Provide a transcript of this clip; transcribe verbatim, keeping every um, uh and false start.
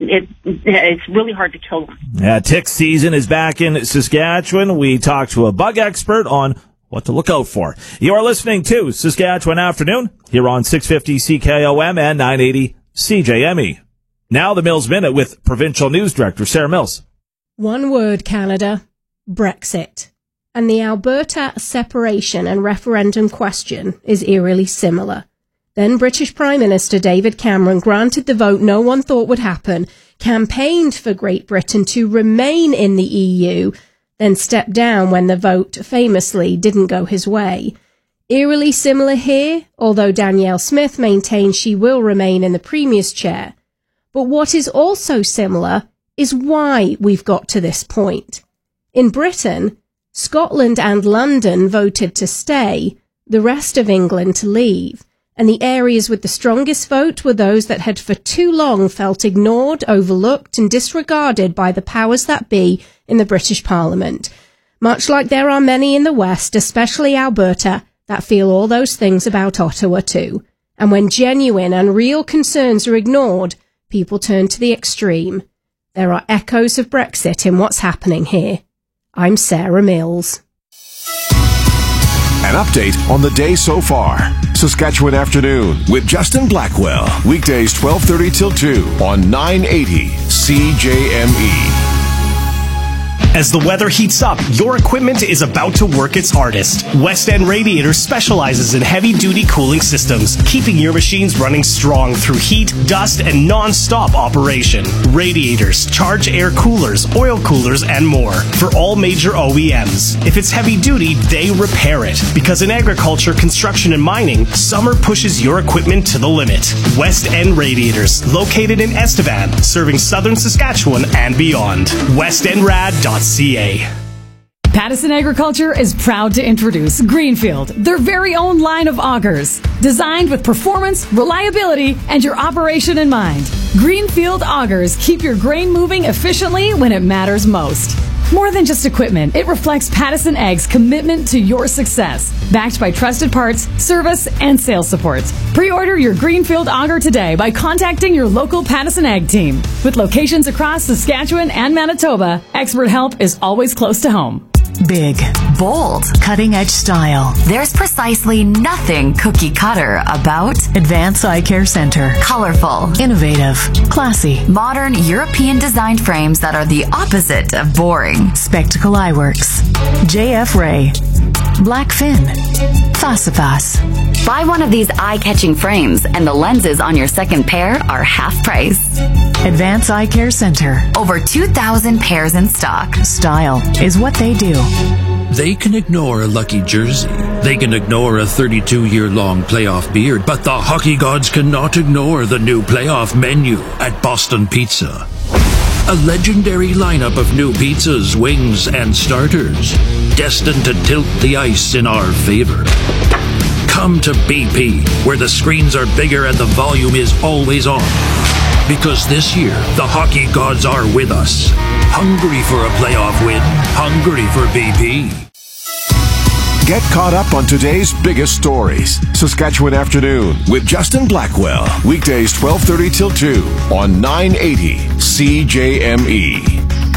it, it's really hard to kill them. Yeah, tick season is back in Saskatchewan. We talked to a bug expert on what to look out for. You are listening to Saskatchewan Afternoon here on six fifty C K O M and nine eighty C J M E. Now the Mills Minute with Provincial News Director Sarah Mills. One word, Canada: Brexit. And the Alberta separation and referendum question is eerily similar. Then British Prime Minister David Cameron granted the vote no one thought would happen, campaigned for Great Britain to remain in the E U, then stepped down when the vote famously didn't go his way. Eerily similar here, although Danielle Smith maintains she will remain in the Premier's chair. But what is also similar is why we've got to this point. In Britain, Scotland and London voted to stay, the rest of England to leave, and the areas with the strongest vote were those that had for too long felt ignored, overlooked and disregarded by the powers that be in the British Parliament. Much like there are many in the West, especially Alberta, that feel all those things about Ottawa too. And when genuine and real concerns are ignored, people turn to the extreme. There are echoes of Brexit in what's happening here. I'm Sarah Mills. An update on the day so far. Saskatchewan Afternoon with Justin Blackwell. Weekdays twelve thirty till two on nine eighty C J M E. As the weather heats up, your equipment is about to work its hardest. West End Radiators specializes in heavy-duty cooling systems, keeping your machines running strong through heat, dust, and non-stop operation. Radiators, charge air coolers, oil coolers, and more for all major O E Ms. If it's heavy-duty, they repair it. Because in agriculture, construction, and mining, summer pushes your equipment to the limit. West End Radiators, located in Estevan, serving southern Saskatchewan and beyond. west end rad dot c a. Pattison Agriculture is proud to introduce Greenfield, their very own line of augers, designed with performance, reliability, and your operation in mind. Greenfield augers keep your grain moving efficiently when it matters most. More than just equipment, it reflects Pattison Ag's commitment to your success, backed by trusted parts, service, and sales support. Pre-order your Greenfield auger today by contacting your local Pattison Ag team. With locations across Saskatchewan and Manitoba, expert help is always close to home. Big, bold, cutting-edge style. There's precisely nothing cookie-cutter about Advance Eye Care Center. Colorful, innovative, classy, modern European-designed frames that are the opposite of boring. Spectacle Eyeworks, J F Ray, Blackfin, Facipas. Buy one of these eye-catching frames and the lenses on your second pair are half price. Advance Eye Care Center. Over two thousand pairs in stock. Style is what they do. They can ignore a lucky jersey. They can ignore a thirty-two-year-long playoff beard, but the hockey gods cannot ignore the new playoff menu at Boston Pizza. A legendary lineup of new pizzas, wings, and starters, destined to tilt the ice in our favor. Come to B P, where the screens are bigger and the volume is always on. Because this year, the hockey gods are with us. Hungry for a playoff win. Hungry for B P. Get caught up on today's biggest stories. Saskatchewan Afternoon with Justin Blackwell. Weekdays twelve thirty till two on nine eighty C J M E.